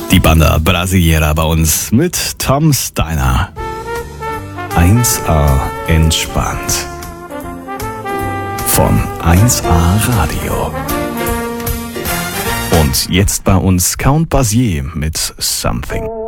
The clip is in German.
Die Banda Brasileira bei uns mit Tom Steiner. 1A entspannt. Von 1A Radio. Und jetzt bei uns Count Basie mit Something.